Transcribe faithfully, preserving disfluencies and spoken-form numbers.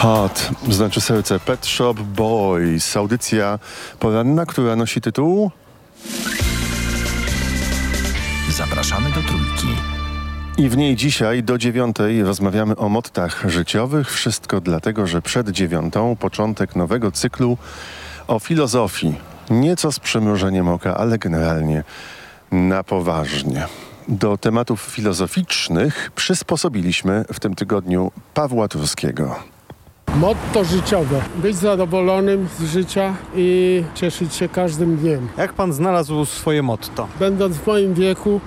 Heart, znaczy serce. Pet Shop Boys, audycja poranna, która nosi tytuł... Zapraszamy do Trójki. I w niej dzisiaj do dziewiątej rozmawiamy o mottach życiowych. Wszystko dlatego, że przed dziewiątą początek nowego cyklu o filozofii. Nieco z przymrużeniem oka, ale generalnie na poważnie. Do tematów filozoficznych przysposobiliśmy w tym tygodniu Pawła Turskiego. Motto życiowe. Być zadowolonym z życia i cieszyć się każdym dniem. Jak pan znalazł swoje motto? Będąc w moim wieku,